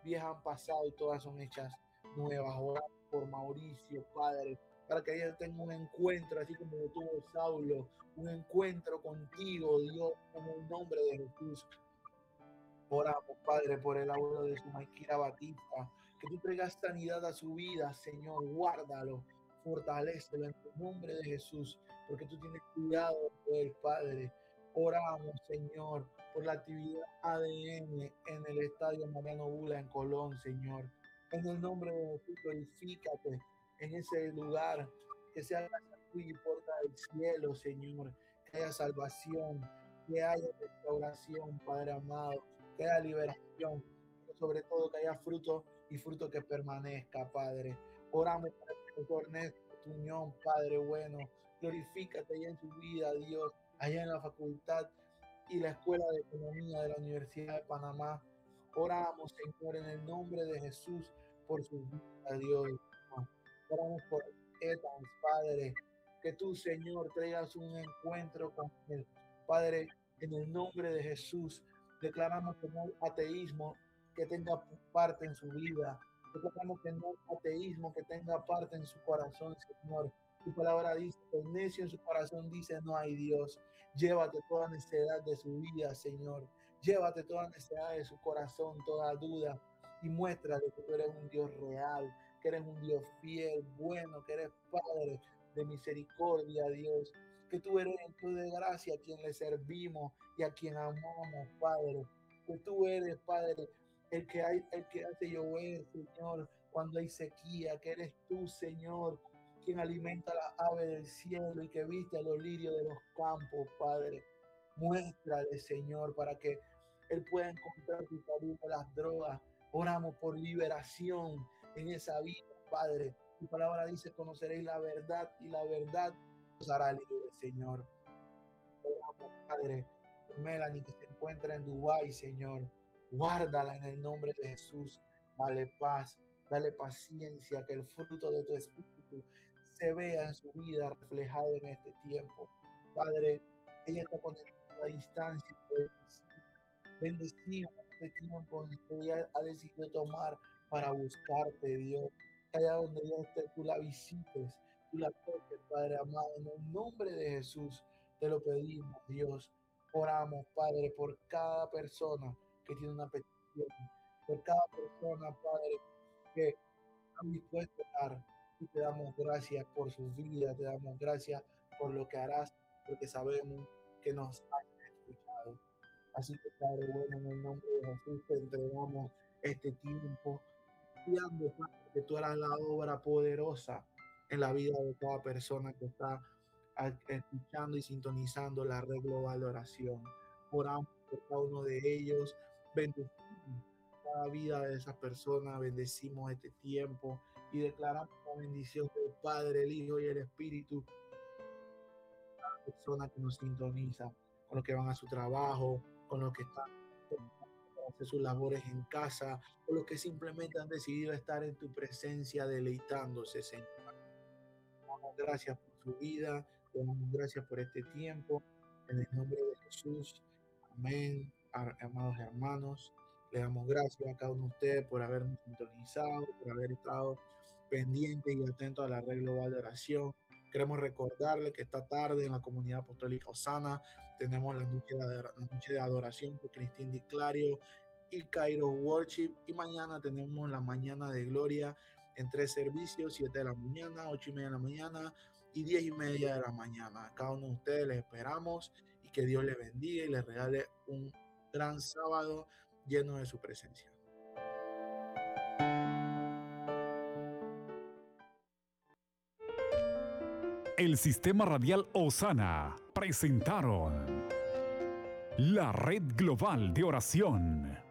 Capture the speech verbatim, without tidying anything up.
viejas han pasado y todas son hechas nuevas. Oramos por Mauricio, Padre, para que ella tenga un encuentro, así como lo tuvo Saulo, un encuentro contigo, Dios, en el nombre de Jesús. Oramos, Padre, por el abuelo de su Maikira Batista, que tú traigas sanidad a su vida, Señor, guárdalo, fortalécelo en el nombre de Jesús, porque tú tienes cuidado de él, Padre. Oramos, Señor, por la actividad A D N en el Estadio Mariano Bula en Colón, Señor. En el nombre de Jesús, glorifícate en ese lugar, que sea casa tuya y puerta del cielo, Señor, que haya salvación, que haya restauración, Padre amado, que haya liberación, pero sobre todo que haya fruto y fruto que permanezca, Padre. Oramos para el doctor Ernesto Tuñón, Padre bueno, glorifícate allá en su vida, Dios, allá en la facultad y la Escuela de Economía de la Universidad de Panamá. Oramos, Señor, en el nombre de Jesús, por su vida, Dios. Oramos por Ethan, Padre, que tú, Señor, traigas un encuentro con él. Padre, en el nombre de Jesús, declaramos que no hay ateísmo que tenga parte en su vida. Declaramos que no hay ateísmo que tenga parte en su corazón, Señor. Tu palabra dice, el necio en su corazón dice, no hay Dios. Llévate toda necedad de su vida, Señor. Llévate toda necedad de su corazón, toda duda, y muéstrale que tú eres un Dios real, que eres un Dios fiel, bueno, que eres Padre de misericordia, Dios, que tú eres el Dios de gracia a quien le servimos y a quien amamos, Padre, que tú eres, Padre, el que, hay, el que hace llover, Señor, cuando hay sequía, que eres tú, Señor, quien alimenta a las aves del cielo y que viste a los lirios de los campos, Padre. Muéstrale, Señor, para que él pueda encontrar su salud de las drogas. Oramos por liberación en esa vida, Padre. Tu palabra dice, conoceréis la verdad y la verdad os hará libre, Señor. Oramos, Padre, por Melanie que se encuentra en Dubái, Señor. Guárdala en el nombre de Jesús. Dale paz, dale paciencia, que el fruto de tu espíritu se vea en su vida reflejado en este tiempo. Padre, ella está conectada a distancia. Bendecimos este tiempo que ella ha decidido tomar para buscarte, Dios. Allá donde ella esté, tú la visites, tú la toques, Padre amado. En el nombre de Jesús te lo pedimos, Dios. Oramos, Padre, por cada persona que tiene una petición, por cada persona, Padre, que está dispuesto a orar. Y te damos gracias por sus vidas, te damos gracias por lo que harás, porque sabemos que nos has escuchado. Así que, Padre bueno, en el nombre de Jesús te entregamos este tiempo, confiando, Padre, que tú harás la obra poderosa en la vida de cada persona que está escuchando y sintonizando la red global de oración. Oramos por cada uno de ellos, bendecimos cada vida de esas personas, bendecimos este tiempo y declaramos la bendición del Padre, el Hijo y el Espíritu. Cada persona que nos sintoniza, con los que van a su trabajo, con los que están para hacer sus labores en casa, con los que simplemente han decidido estar en tu presencia deleitándose, Señor. Te damos gracias por su vida, te damos gracias por este tiempo, en el nombre de Jesús. Amén. Amados hermanos, le damos gracias a cada uno de ustedes por habernos sintonizado, por haber estado pendientes y atentos a la red global de oración. Queremos recordarle que esta tarde en la comunidad apostólica Osana tenemos la noche de, la noche de adoración por Cristín Di Clario y Cairo Worship, y mañana tenemos la mañana de gloria en tres servicios, siete de la mañana, ocho y media de la mañana y diez y media de la mañana. A cada uno de ustedes les esperamos y que Dios les bendiga y les regale un gran sábado lleno de su presencia. El Sistema Radial Osana presentaron la Red Global de Oración.